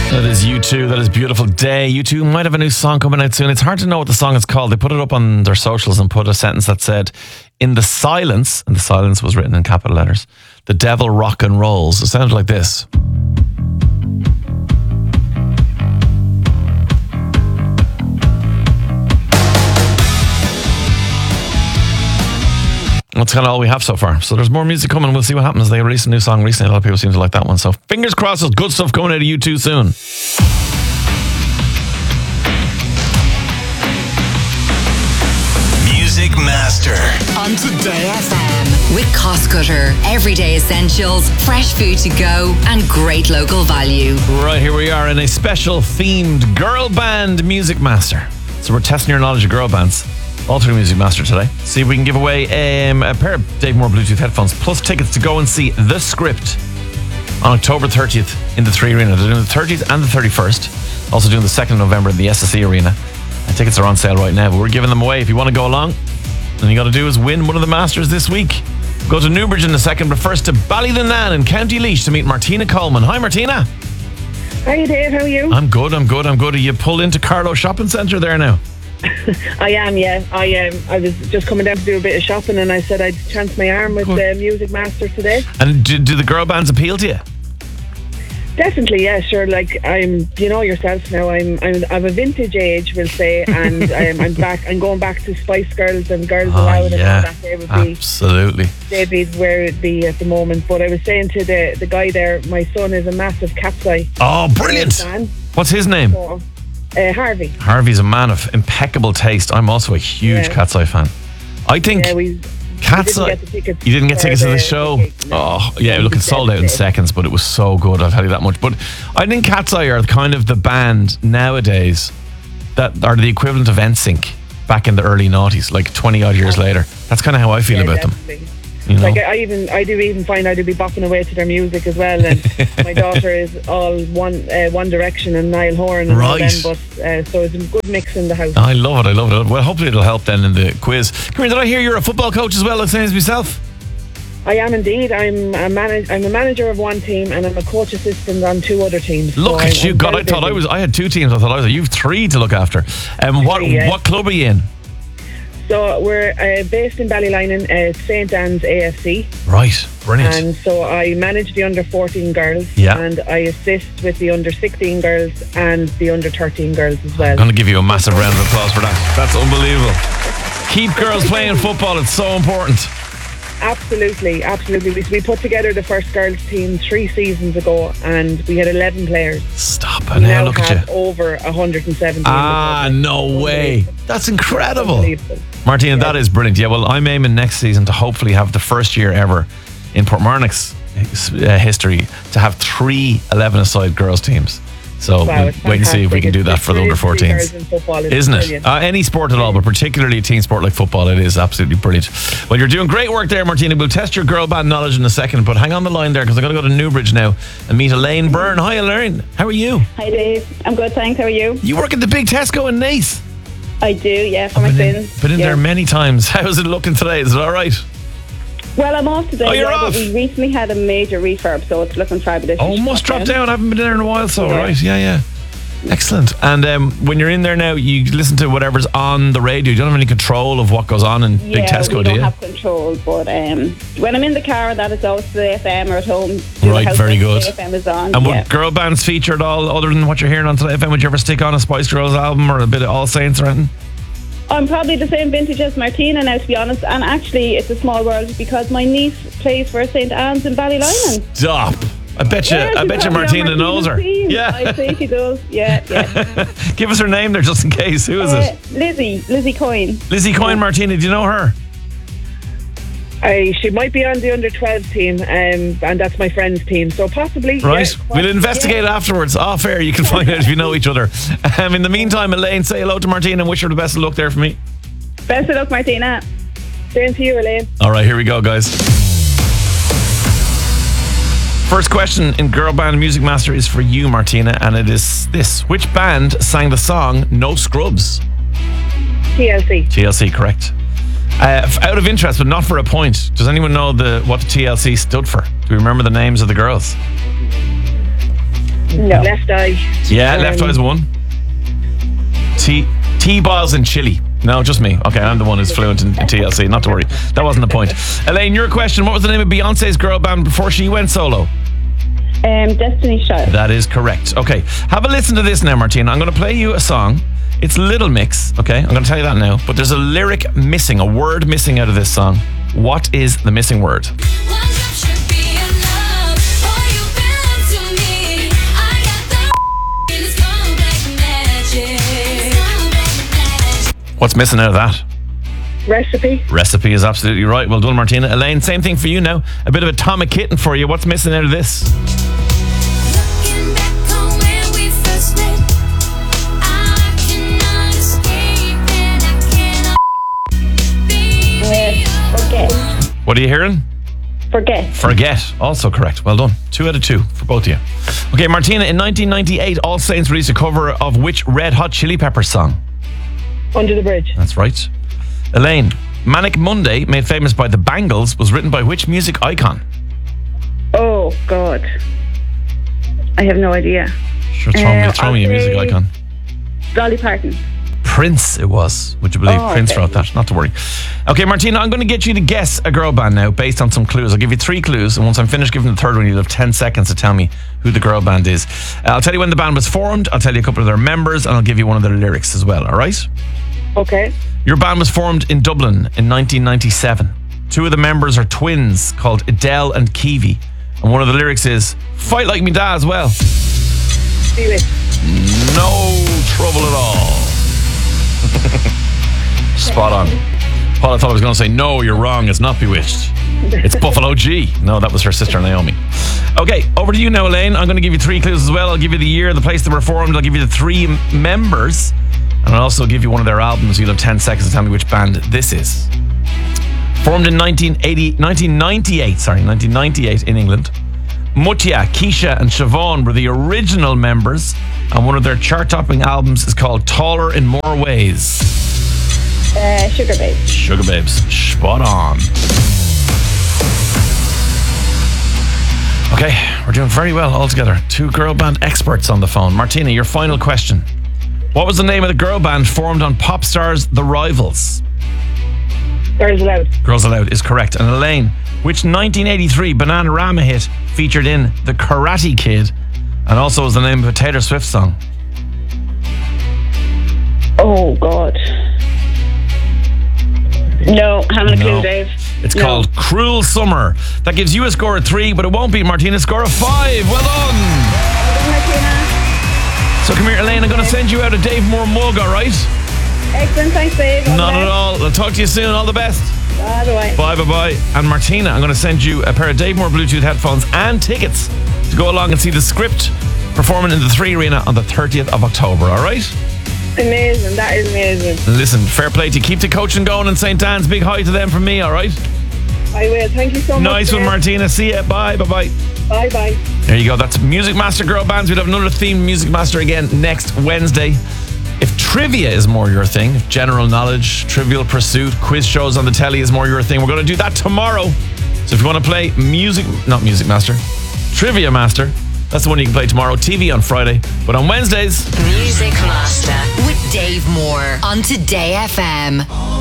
That is U2. That is Beautiful Day. U2 might have a new song coming out soon. It's hard to know what the song is called. They put it up on their socials and put a sentence that said, in the silence, and the silence was written in capital letters, the devil rock and rolls. It sounded like this. That's kind of all we have so far. So there's more music coming. We'll see what happens. They released a new song recently. A lot of people seem to like that one. So fingers crossed, there's good stuff coming out of U2 soon. Music Master on Today FM with Cost Cutter. Everyday essentials, fresh food to go, and great local value. Right, here we are in a special themed girl band Music Master. So we're testing your knowledge of girl bands. All through Music Master today. See if we can give away a pair of Dave Moore Bluetooth headphones plus tickets to go and see The Script on October 30th in the 3 Arena. They're doing the 30th and the 31st. Also doing the 2nd of November in the SSE Arena. And tickets are on sale right now, but we're giving them away. If you want to go along, all you got to do is win one of the Masters this week. Go to Newbridge in a second, but first to Ballylinnan in County Laois to meet Martina Coleman. Hi, Martina. Hi, Dave. How are you? I'm good. Are you pulled into Carlow Shopping Centre there now? I am, yeah. I was just coming down to do a bit of shopping, and I said I'd chance my arm with the Music Master today. And do the girl bands appeal to you? Definitely, yeah, sure. Like you know yourself now. I'm a vintage age, we'll say, and I'm going back to Spice Girls and Girls Aloud, and all that. They would be absolutely. They'd be where it'd be at the moment. But I was saying to the guy there, my son is a massive Cat's Eye. Oh, brilliant! Fan. What's his name? So, Harvey. Harvey's a man of impeccable taste. I'm also a huge Cat's Eye fan. I think Cat's Eye. You didn't get tickets to the show? Oh, yeah, look, it sold out in seconds, but it was so good, I'll tell you that much. But I think Cat's Eye are kind of the band nowadays that are the equivalent of NSYNC back in the early 90s, like 20 odd years later. That's kind of how I feel about them. You know? Like I do even find I'd be bopping away to their music as well, and my daughter is all One Direction and Niall Horan and all them, but so it's a good mix in the house. I love it. Well, hopefully it'll help then in the quiz. Come here, did I hear you're a football coach as well, same as myself? I am indeed. I'm a manager of one team, and I'm a coach assistant on 2 other teams. Look at you, God! I had 2 teams. I thought you've 3 to look after. What club are you in? So we're based in Ballylinnan, St. Anne's AFC. Right, brilliant. And so I manage the under 14 girls, and I assist with the under 16 girls and the under 13 girls as well. I'm going to give you a massive round of applause for that. That's unbelievable. Keep girls playing football. It's so important. Absolutely. We put together the first girls team 3 seasons ago, and we had 11 players. Stop. And now look at you. Over 170. No way. That's incredible. Martina, that is brilliant. Yeah, well, I'm aiming next season to hopefully have the first year ever in Portmarnock's history to have 3 11-a-side girls teams. So we'll wait and see if we can do that for the under 14s. Isn't it? Any sport at all, but particularly a team sport like football, it is absolutely brilliant. Well, you're doing great work there, Martina. We'll test your girl band knowledge in a second, but hang on the line there because I've got to go to Newbridge now and meet Elaine Byrne. Hi, Elaine. How are you? Hi, Dave. I'm good, thanks. How are you? You work at the big Tesco in Naas? I do, yeah, for my sins. Been in there many times. How's it looking today? Is it all right? Well, I'm off today. Oh, you're off? We recently had a major refurb, so it's looking fabulous. Oh, must drop down. I haven't been there in a while, so right. Yeah. Excellent. And when you're in there now, you listen to whatever's on the radio. You don't have any control of what goes on in Big Tesco, do you? I don't have control, but when I'm in the car, that is always the FM, or at home. Right, very good. The FM is on. And would girl bands feature at all, other than what you're hearing on Today FM? Would you ever stick on a Spice Girls album or a bit of All Saints or anything? I'm probably the same vintage as Martina now, to be honest. And actually, it's a small world because my niece plays for St. Anne's in Ballylinnan. Stop. I bet you Martina knows her. Yeah, I think she does. Yeah. Give us her name there just in case. Who is it? Lizzie Coyne. Lizzie Coyne, Martina, do you know her? She might be on the under 12 team, and that's my friend's team, so possibly. Right, we'll investigate afterwards. Fair, you can find out if you know each other. In the meantime, Elaine, say hello to Martina and wish her the best of luck there for me. Best of luck, Martina. Same to you, Elaine. All right, here we go, guys. First question in Girl Band Music Master is for you, Martina, and it is this. Which band sang the song No Scrubs? TLC, correct. Out of interest, but not for a point, does anyone know what the TLC stood for? Do you remember the names of the girls? No. Left Eye. Yeah, Left Eye's one. T-balls and chili. No, just me. Okay, I'm the one who's fluent in TLC. Not to worry. That wasn't the point. Elaine, your question. What was the name of Beyonce's girl band before she went solo? Destiny's Child. That is correct. Okay, have a listen to this now, Martina. I'm going to play you a song. It's Little Mix, okay? I'm going to tell you that now. But there's a lyric missing, a word missing out of this song. What is the missing word? What's missing out of that? Recipe. Recipe is absolutely right. Well done, Martina. Elaine, same thing for you now. A bit of Atomic Kitten for you. What's missing out of this? Forget. What are you hearing? Forget. Forget. Also correct. Well done. 2 out of 2 for both of you. Okay, Martina, in 1998, All Saints released a cover of which Red Hot Chili Peppers song? Under the Bridge. That's right. Elaine, Manic Monday, made famous by the Bangles, was written by which music icon? Oh, God. I have no idea. Sure, throw me a music icon. Dolly Parton. Prince it was. Would you believe Prince wrote that? Not to worry. Okay, Martina, I'm going to get you to guess a girl band now based on some clues. I'll give you 3 clues, and once I'm finished giving the third one, you'll have 10 seconds to tell me who the girl band is. I'll tell you when the band was formed, I'll tell you a couple of their members, and I'll give you one of their lyrics as well, all right? Okay. Your band was formed in Dublin in 1997. 2 of the members are twins called Adele and Kiwi, and one of the lyrics is, "Fight like me dad" as well. Bewitched. No trouble at all. Spot on. Paul, I thought I was going to say, no, you're wrong. It's not Bewitched. It's Buffalo G. No, that was her sister Naomi. Okay, over to you now, Elaine. I'm going to give you 3 clues as well. I'll give you the year, the place they were formed. I'll give you the 3 members. And I'll also give you one of their albums. You'll have 10 seconds to tell me which band this is. Formed in 1998 in England. Mutya, Keisha and Siobhan were the original members, and one of their chart-topping albums is called Taller in More Ways. Sugar Babes. Sugar Babes. Spot on. Okay, we're doing very well all together. 2 girl band experts on the phone. Martina, your final question. What was the name of the girl band formed on Popstars The Rivals? Girls Aloud. Girls Aloud is correct. And Elaine, which 1983 Bananarama hit featured in The Karate Kid and also was the name of a Taylor Swift song? Oh, God. No, having a clue, Dave. It's called Cruel Summer. That gives you a score of 3, but it won't beat Martina's score of 5. Well done. So come here, Elaine. I'm going to send you out a Dave Moore mug, all right? Excellent. Thanks, Dave. Not at all. I'll talk to you soon. All the best. Bye-bye. Bye-bye. And Martina, I'm going to send you a pair of Dave Moore Bluetooth headphones and tickets to go along and see the Script performing in the 3 Arena on the 30th of October, all right? Amazing. That is amazing. Listen, fair play to you. Keep the coaching going in St. Anne's. Big hi to them from me, all right? I will. Thank you so much. Nice one, Martina. See ya. Bye. Bye-bye. Bye-bye. There you go. That's Music Master Girl Bands. We'll have another themed Music Master again next Wednesday. If trivia is more your thing, if general knowledge, Trivial Pursuit, quiz shows on the telly is more your thing, we're going to do that tomorrow. So if you want to play Trivia Master, that's the one you can play tomorrow. TV on Friday, but on Wednesdays, Music Master with Dave Moore on Today FM.